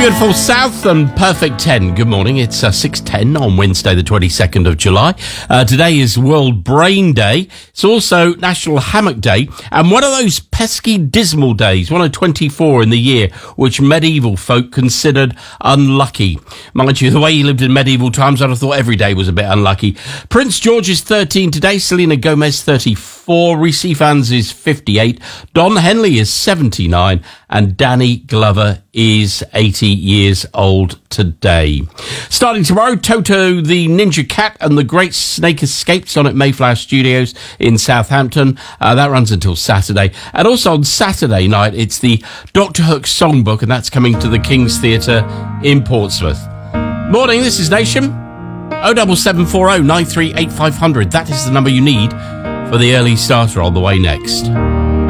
Beautiful South and Perfect 10. Good morning. It's 6:10 on Wednesday, the 22nd of July. Today is World Brain Day. It's also National Hammock Day and one of those pesky dismal days, one of 24 in the year, which medieval folk considered unlucky. Mind you, the way he lived in medieval times, I'd have thought every day was a bit unlucky. Prince George is 13 today, Selena Gomez 34, Reece Evans is 58, Don Henley is 79, and Danny Glover is 80 years old today. Starting tomorrow, Toto the Ninja Cat and the Great Snake Escapes on at Mayflower Studios in Southampton. That runs until Saturday. And also on Saturday night, it's the Dr. Hook Songbook, and that's coming to the King's Theatre in Portsmouth. Morning, this is Nation. 07740 938 500. That is the number you need for the early starter on the way next.